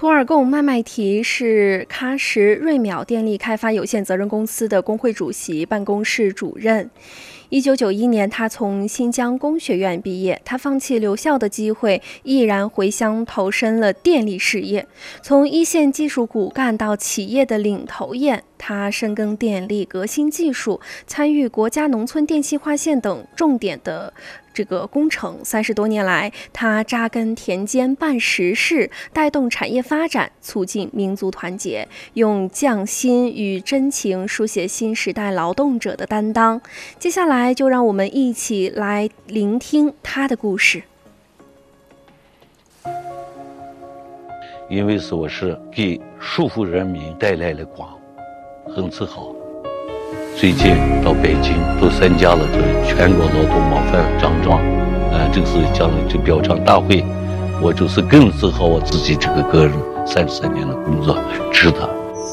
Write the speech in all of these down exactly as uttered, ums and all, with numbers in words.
图尔贡麦麦提是喀什瑞淼电力开发有限责任公司的工会主席、办公室主任。一九九一年，他从新疆工学院毕业，他放弃留校的机会，毅然回乡投身了电力事业。从一线技术骨干到企业的领头雁，他深耕电力革新技术，参与国家农村电气化线等重点的这个工程。三十多年来，他扎根田间办实事，带动产业发展，促进民族团结，用匠心与真情书写新时代劳动者的担当。接下来就让我们一起来聆听他的故事。 因为是我是给舒服人民带来了光，很自豪。最近到北京都参加了这全国劳动模范奖状，呃，这个是讲的这表彰大会，我就是更自豪我自己这个个人三十三年的工作值得。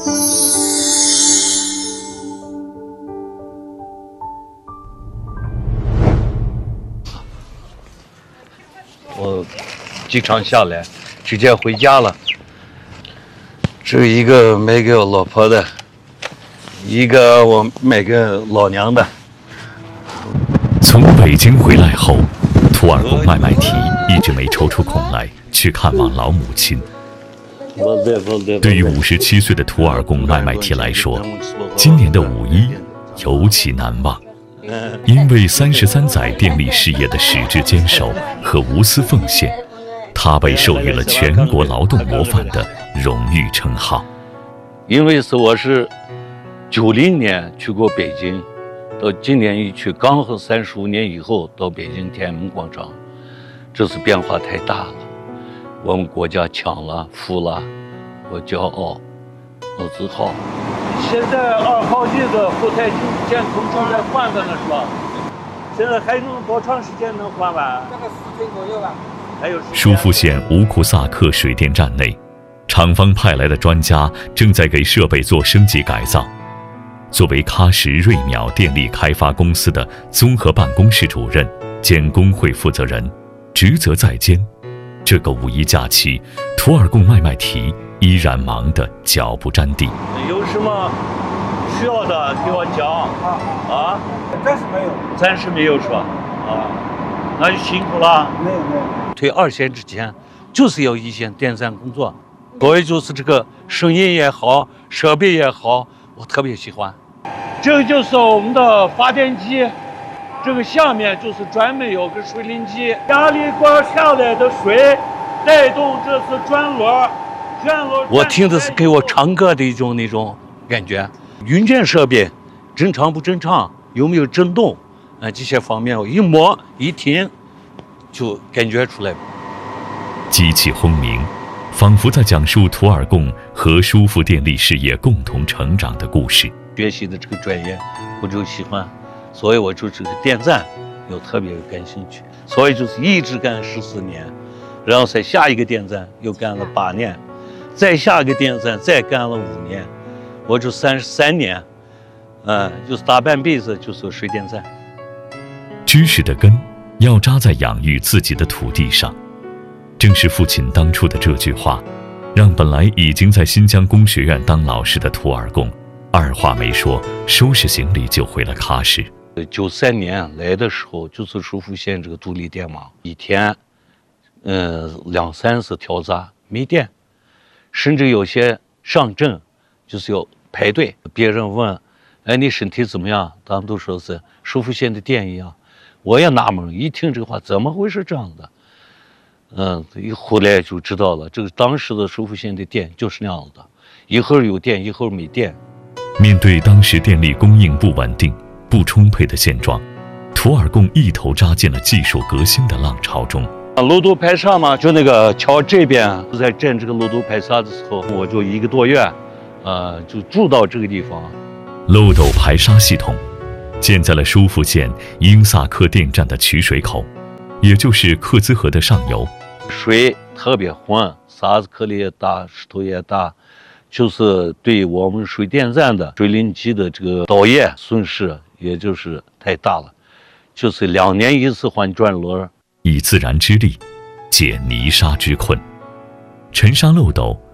我机场下来，直接回家了。这一个买给我老婆的，一个我买给老娘的。 从北京回来后，图尔贡麦麦提一直没抽出空来去看望老母亲。对于五十七岁的图尔贡麦麦提来说，今年的五一尤其难忘。因为三十三载电力事业的矢志坚守和无私奉献，他被授予了全国劳动模范的荣誉称号。 因为是我是九零年去过北京，到今年一去，刚好三十五年以后到北京天安门广场，这次变化太大了。我们国家强了、富了，我骄傲，我自豪。现在二号机的后台监控正在换着呢，是吧？现在还能多长时间能换完？大概十天左右吧。还有舒富县乌库萨克水电站内，厂方派来的专家正在给设备做升级改造。作为喀什瑞淼电力开发公司的综合办公室主任兼工会负责人，职责在肩。这个五一假期，图尔贡麦麦提依然忙得脚不沾地。 有什么需要的给我讲啊？啊？ 暂时没有。 暂时没有是吧？啊，那就辛苦了。 没有没有。 推二线之前，就是要一线电站工作，所以就是这个声音也好，设备也好，我特别喜欢。这个就是我们的发电机，这个下面就是专门有个水淋机，压力管下来的水带动这次转轮。我听的是给我唱歌的一种那种感觉，运转设备正常不正常，有没有震动啊，这些方面我一摸一听就感觉出来。 机器轰鸣，仿佛在讲述图尔贡和舒富电力事业共同成长的故事。 学习的这个专业我就喜欢，所以我就这个电站又特别感兴趣，所以就是一直干十四年，然后在下一个电站又干了八年，再下一个电站再干了五年，我就三十三年，嗯，就是大半辈子就是水电站。 知识的根要扎在养育自己的土地上，正是父亲当初的这句话，让本来已经在新疆工学院当老师的图尔贡，二话没说，收拾行李就回了喀什。 九三年来的时候，就是舒富县这个独立电网，一天，呃，两三次跳闸没电。甚至有些上镇就是要排队，别人问，哎，你身体怎么样？他们都说是舒富县的电一样。我也纳闷，一听这个话，怎么会是这样的？嗯，后来就知道了，这个当时的舒富县的电就是那样的，一会儿有电，一会儿没电。 面对当时电力供应不稳定、不充沛的现状，图尔贡一头扎进了技术革新的浪潮中。 漏斗排沙嘛，就那个桥这边，在建这个漏斗排沙的时候，我就一个多月，呃，就住到这个地方。 漏斗排沙系统建在了舒富县英萨克电站的取水口，也就是克孜河的上游。 水特别浑，沙子颗粒也大，石头也大，就是对我们水电站的水淋机的这个导液损失，也就是太大了，就是两年一次换转轮。 以自然之力解泥沙之困。沉沙漏斗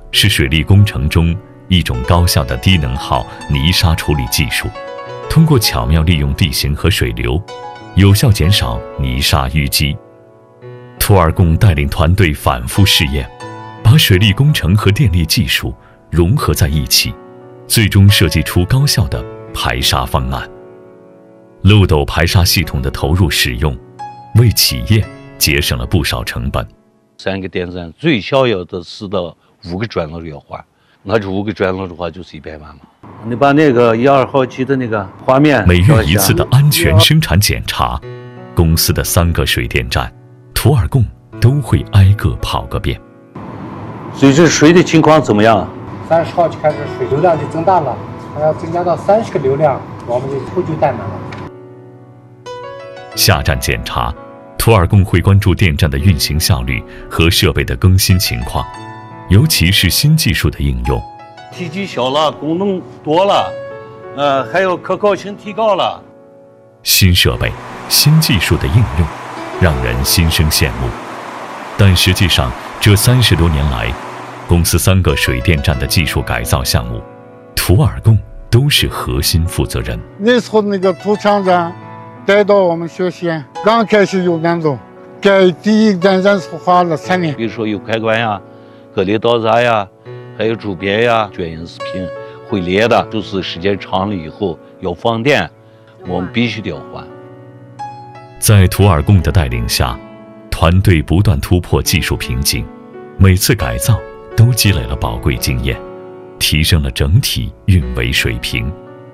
是水利工程中一种高效的低能耗泥沙处理技术，通过巧妙利用地形和水流，有效减少泥沙淤积。涂尔贡带领团队反复试验，把水利工程和电力技术融合在一起，最终设计出高效的排沙方案。漏斗排沙系统的投入使用，为企业节省了不少成本。 三个电站最小要的四到五个转轮要换，那这五个转轮的话就是一百万嘛。你把那个一二号机的那个画面， 每月一次的安全生产检查，公司的三个水电站，涂尔贡都会挨个跑个遍。 所以这水的情况怎么样？ 三十号就开始水流量就增大了，还要增加到三十个流量，我们就后就带满了。 下站检查，涂尔贡会关注电站的运行效率和设备的更新情况，尤其是新技术的应用。 体积小了，功能多了，呃，还有可靠性提高了。 新设备、新技术的应用，让人心生羡慕。但实际上，这三十多年来，公司三个水电站的技术改造项目，涂尔贡都是核心负责人。 那时候那个涂厂长带到我们学习，刚开始有难度，盖第一个电站是花了三年。 比如说有开关呀、隔离道闸呀，还有主边呀、卷银丝屏会裂的，就是时间长了以后要放电，我们必须得要换。 在涂尔贡的带领下，团队不断突破技术瓶颈，每次改造都积累了宝贵经验，提升了整体运维水平。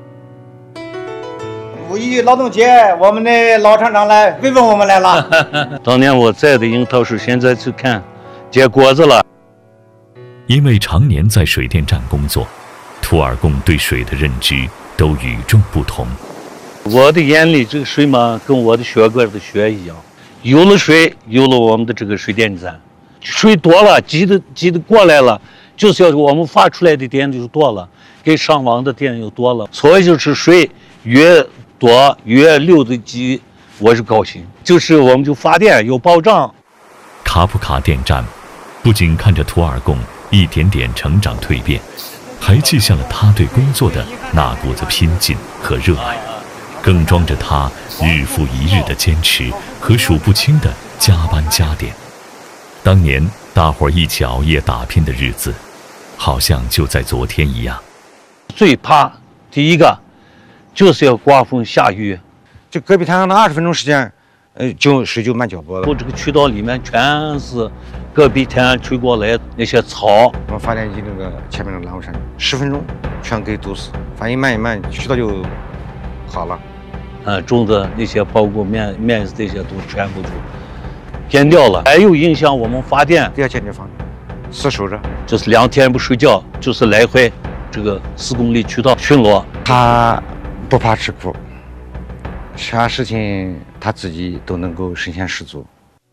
五一劳动节，我们的老厂长来慰问我们来了。 当年我栽的樱桃树，现在去看结果子了。 因为常年在水电站工作，涂尔贡对水的认知都与众不同。 我的眼里，这个水嘛，跟我的血管的血一样，有了水，有了我们的这个水电站，水多了，积的积的过来了，就是要我们发出来的电就多了，给上网的电又多了，所以就是水越多越流的急，我是高兴，就是我们就发电有保障。 卡普卡电站不仅看着涂尔贡一点点成长蜕变，还记下了他对工作的那股子拼劲和热爱，更装着他日复一日的坚持和数不清的加班加点。当年大伙儿一起熬夜打拼的日子，好像就在昨天一样。 最怕第一个就是要刮风下雨， 就隔壁摊那二十分钟时间，呃，就水就满脚脖子。 我这个渠道里面全是隔壁天吹过来那些草。 我们发电机那个前面的拦路山，十分钟全给堵死，反应慢一慢，渠道就好了。 呃，种的那些包括面面这些都全部就变掉了，还有影响我们发电。 都要坚决防，死守着， 就是两天不睡觉，就是来回这个四公里渠道巡逻。 他不怕吃苦，啥事情他自己都能够身先士卒。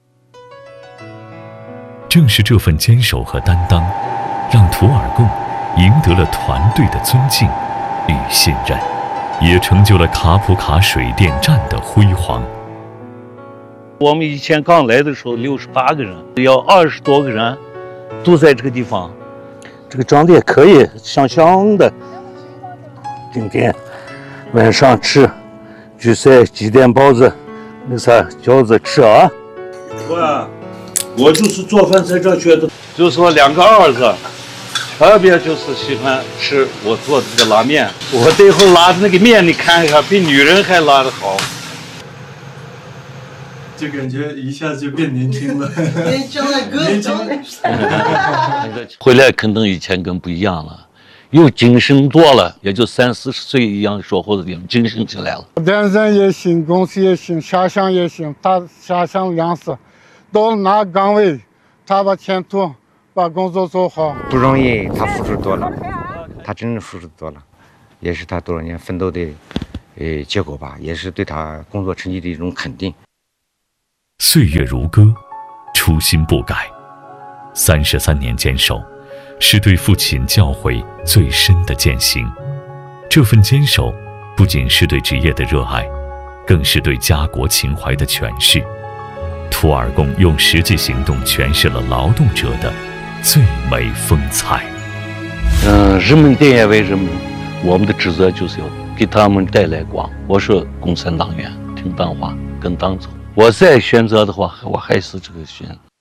正是这份坚守和担当，让涂尔贡赢得了团队的尊敬与信任，也成就了卡普卡水电站的辉煌。 我们以前刚来的时候六十八个人，要二十多个人都在这个地方，这个长得也可以，香香的。今天晚上吃就晒鸡蛋包子，那啥饺子吃啊。我我就是做饭才这学的，就是我两个儿子特别就是喜欢吃我做的这个拉面，我最后拉的那个面你看一下，比女人还拉得好。 就感觉一下就变年轻了， 年轻了更长点。 回来肯定以前跟不一样了，又精神多了，也就三四十岁一样说话的地方，精神起来了。 电站也行，公司也行，下乡也行，他下乡粮食到了哪岗位，他把前途把工作做好。 不容易，他付出多了，他真正付出多了，也是他多少年奋斗的呃结果吧，也是对他工作成绩的一种肯定。 岁月如歌，初心不改，三十三年坚守，是对父亲教诲最深的践行。这份坚守，不仅是对职业的热爱，更是对家国情怀的诠释。涂尔贡用实际行动诠释了劳动者的最美风采。 人民点烟为人民，我们的职责就是要给他们带来光。我是共产党员，听党话，跟党走。我再选择的话，我还是这个选。